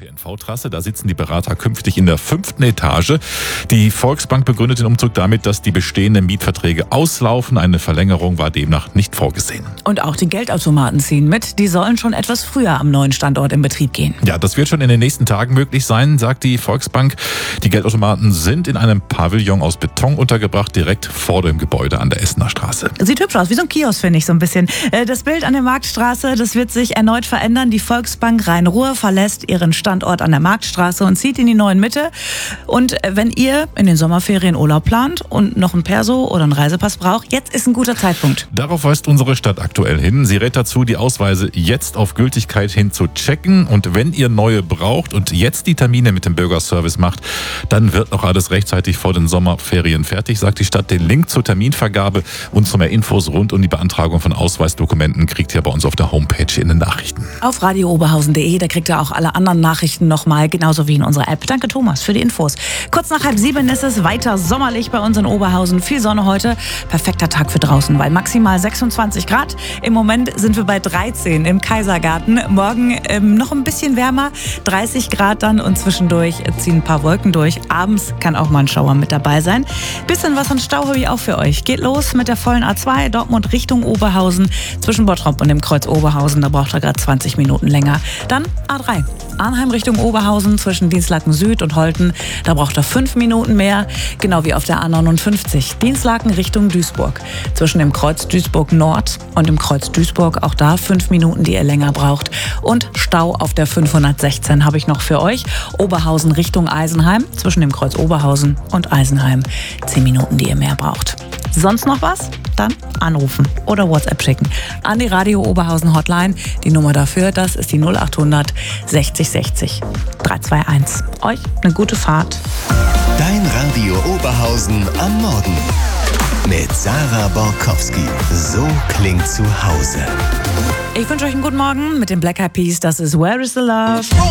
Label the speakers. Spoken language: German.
Speaker 1: ÖPNV-Trasse. Da sitzen die Berater künftig in der 5. Etage. Die Volksbank begründet den Umzug damit, dass die bestehenden Mietverträge auslaufen. Eine Verlängerung war demnach nicht vorgesehen.
Speaker 2: Und auch die Geldautomaten ziehen mit. Die sollen schon etwas früher am neuen Standort in Betrieb gehen.
Speaker 1: Ja, das wird schon in den nächsten Tagen möglich sein, sagt die Volksbank. Die Geldautomaten sind in einem Pavillon aus Beton untergebracht, direkt vor dem Gebäude an der Essener Straße.
Speaker 2: Sieht hübsch aus, wie so ein Kiosk, finde ich so ein bisschen. Das Bild an der Marktstraße, das wird sich erneut verändern. Die Volksbank Rhein-Ruhr verlässt ihren Standort an der Marktstraße und zieht in die neuen Mitte. Und wenn ihr in den Sommerferien Urlaub plant und noch ein Perso oder einen Reisepass braucht, jetzt ist ein guter Zeitpunkt.
Speaker 1: Darauf weist unsere Stadt aktuell hin. Sie rät dazu, die Ausweise jetzt auf Gültigkeit hin zu checken. Und wenn ihr neue braucht und jetzt die Termine mit dem Bürgerservice macht, dann wird noch alles rechtzeitig vor den Sommerferien fertig, sagt die Stadt. Den Link zur Terminvergabe und zu mehr Infos rund um die Beantragung von Ausweisdokumenten kriegt ihr bei uns auf der Homepage in den Nachrichten.
Speaker 2: Auf radiooberhausen.de, da kriegt ihr auch alle anderen Nachrichten nochmal, genauso wie in unserer App. Danke Thomas für die Infos. Kurz nach 6:30 ist es weiter sommerlich bei uns in Oberhausen. Viel Sonne heute, perfekter Tag für draußen, weil maximal 26 Grad. Im Moment sind wir bei 13 im Kaisergarten. Morgen noch ein bisschen wärmer, 30 Grad dann und zwischendurch ziehen ein paar Wolken durch. Abends kann auch mal ein Schauer mit dabei sein. Bisschen was an Stau habe ich auch für euch. Geht los mit der vollen A2 Dortmund Richtung Oberhausen zwischen Bottrop und dem Kreuz Oberhausen. Da braucht er gerade 20 Minuten länger. Dann A3 Arnheim Richtung Oberhausen zwischen Dinslaken Süd und Holten. Da braucht er 5 Minuten mehr. Genau wie auf der A59 Dinslaken Richtung Duisburg. Zwischen dem Kreuz Duisburg Nord und dem Kreuz Duisburg. Auch da 5 Minuten, die ihr länger braucht. Und Stau auf der 516 habe ich noch für euch. Oberhausen Richtung Eisenheim. Zwischen dem Kreuz Oberhausen und Eisenheim 10 Minuten, die ihr mehr braucht. Sonst noch was? Dann anrufen oder WhatsApp schicken an die Radio Oberhausen Hotline. Die Nummer dafür, das ist die 0800 60 60 321. Euch eine gute Fahrt.
Speaker 3: Dein Radio Oberhausen am Morgen. Mit Sarah Borkowski. So klingt zu Hause.
Speaker 2: Ich wünsche euch einen guten Morgen mit den Black Eyed Peas. Das ist Where is the Love?